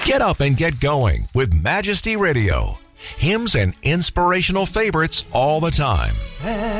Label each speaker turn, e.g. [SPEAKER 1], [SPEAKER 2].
[SPEAKER 1] Get up and get going with Majesty Radio. Hymns and inspirational favorites all the time.